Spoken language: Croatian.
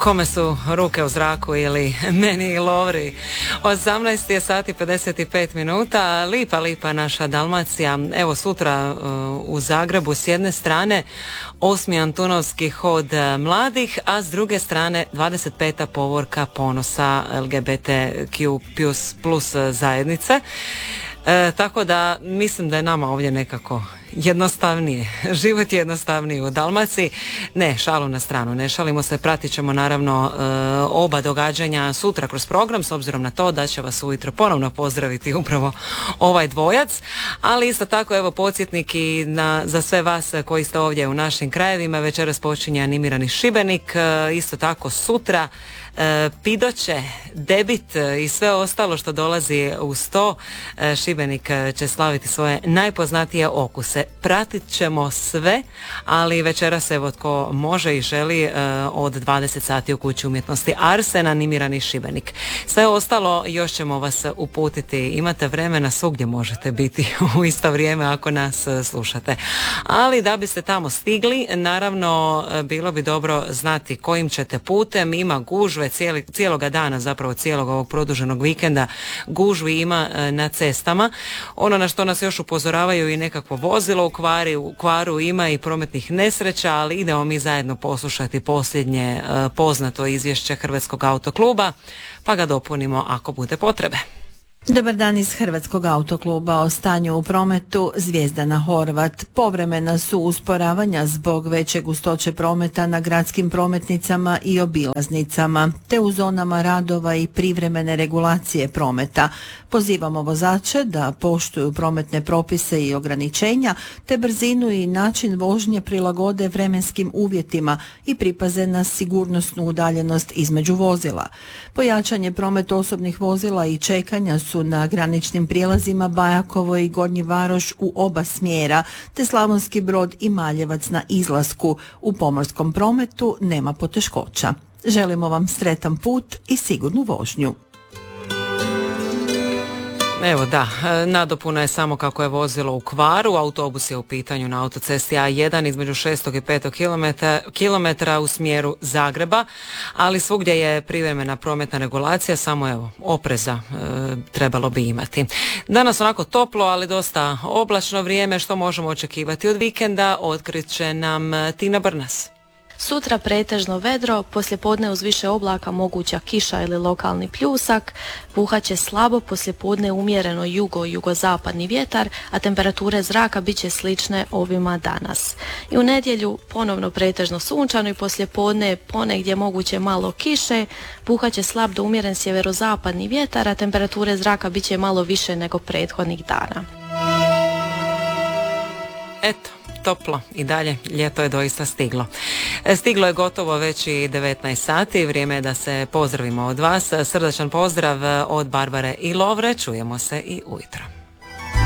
Kome su ruke u zraku ili meni i Lovri. 18 je sati 55 minuta, lipa naša Dalmacija. Evo sutra u Zagrebu s jedne strane 8. Antunovski hod mladih, a s druge strane 25. povorka ponosa LGBTQ plus zajednice. Tako da mislim da je nama ovdje nekako jednostavnije. Život je jednostavniji u Dalmaciji. Ne, šalu na stranu, ne šalimo se, pratit ćemo naravno oba događanja sutra kroz program, s obzirom na to da će vas ujutro ponovno pozdraviti upravo ovaj dvojac, ali isto tako evo podsjetnik i za sve vas koji ste ovdje u našim krajevima. Večeras počinje animirani Šibenik, isto tako sutra Pidoće, debit i sve ostalo što dolazi uz to. Šibenik će slaviti svoje najpoznatije okuse. Pratit ćemo sve, ali večeras evo tko može i želi od 20 sati u Kući umjetnosti Arsen, animirani Šibenik. Sve ostalo još ćemo vas uputiti. Imate vremena, svugdje možete biti u isto vrijeme ako nas slušate. Ali da biste tamo stigli, naravno bilo bi dobro znati kojim ćete putem. Ima gužve cijeloga dana, zapravo cijelog ovog produženog vikenda, gužvi ima na cestama. Ono na što nas još upozoravaju i nekakvo vozilo u kvaru, ima i prometnih nesreća, ali idemo mi zajedno poslušati posljednje poznato izvješće Hrvatskog autokluba, pa ga dopunimo ako bude potrebe. Dobar dan iz Hrvatskog autokluba. O stanju u prometu. Zvijezdana Horvat. Povremena su usporavanja zbog veće gustoće prometa na gradskim prometnicama i obilaznicama, te u zonama radova i privremene regulacije prometa. Pozivamo vozače da poštuju prometne propise i ograničenja, te brzinu i način vožnje prilagode vremenskim uvjetima i pripaze na sigurnosnu udaljenost između vozila. Pojačanje prometa osobnih vozila i čekanja su na graničnim prijelazima Bajakovo i Gornji Varoš u oba smjera, te Slavonski Brod i Maljevac na izlasku. U pomorskom prometu nema poteškoća. Želimo vam sretan put i sigurnu vožnju. Evo da, nadopuna je samo kako je vozilo u kvaru. Autobus je u pitanju na autocesti A1 između 6. i 5. kilometra u smjeru Zagreba, ali svugdje je privremena prometna regulacija, samo evo opreza trebalo bi imati. Danas onako toplo, ali dosta oblačno vrijeme. Što možemo očekivati od vikenda, otkrit će nam Tina Brnas. Sutra pretežno vedro, poslijepodne uz više oblaka moguća kiša ili lokalni pljusak, puhat će slabo, poslijepodne umjereno jugozapadni vjetar, a temperature zraka bit će slične ovima danas. I u nedjelju ponovno pretežno sunčano i poslijepodne ponegdje moguće malo kiše, puhat će slab do umjeren sjeverozapadni vjetar, a temperature zraka bit će malo više nego prethodnih dana. Eto, toplo i dalje, ljeto je doista stiglo. Stiglo je gotovo već i 19 sati, vrijeme je da se pozdravimo od vas. Srdačan pozdrav od Barbare i Lovre, čujemo se i ujutro.